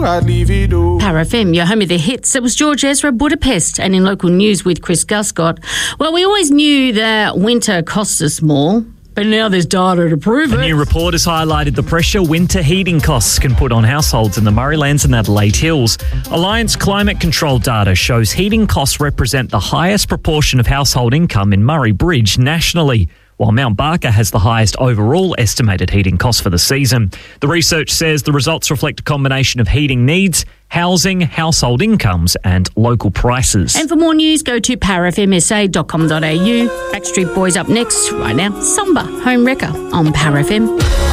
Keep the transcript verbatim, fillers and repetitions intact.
I'd leave it all. Power F M, your home of the hits. It was George Ezra, Budapest, and in local news with Chris Guscott. Well, we always knew that winter costs us more, but now there's data to prove it. A new report has highlighted the pressure winter heating costs can put on households in the Murraylands and Adelaide Hills. Alliance Climate Control data shows heating costs represent the highest proportion of household income in Murray Bridge nationally, while Mount Barker has the highest overall estimated heating costs for the season. The research says the results reflect a combination of heating needs, housing, household incomes and local prices. And for more news, go to power f m s a dot com dot a u. Backstreet Boys up next. Right now, Samba, Home Wrecker on Power F M.